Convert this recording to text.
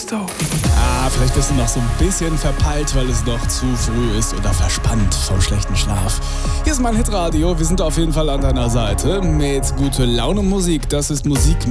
du? Vielleicht bist du noch so ein bisschen verpeilt, weil es noch zu früh ist oder verspannt vom schlechten Schlaf. Hier ist mein Hitradio. Wir sind auf jeden Fall an deiner Seite mit gute Laune Musik. Das ist Musik